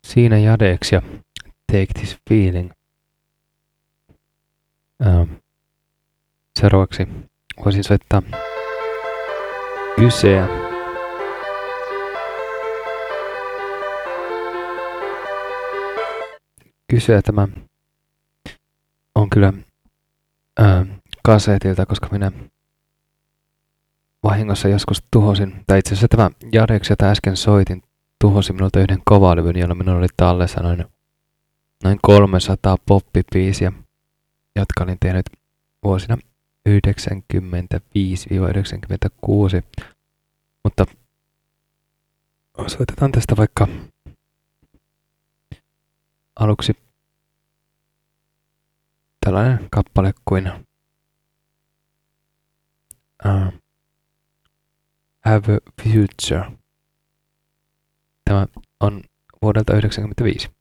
Siinä Jadex ja Take This Feeling. Seuraavaksi voisin soittaa Yseä. Kysyä tämä on kyllä kasetilta, koska minä vahingossa joskus tuhosin, tai itse asiassa tämä Jadex, jota äsken soitin, tuhosi minulta yhden kovalevyn, jolla minulla oli tallessa noin 300 poppibiisiä, jotka olin tehnyt vuosina 1995-1996. Mutta soitetaan tästä vaikka aluksi tällainen kappale kuin Have a Future. Tämä on vuodelta 1995.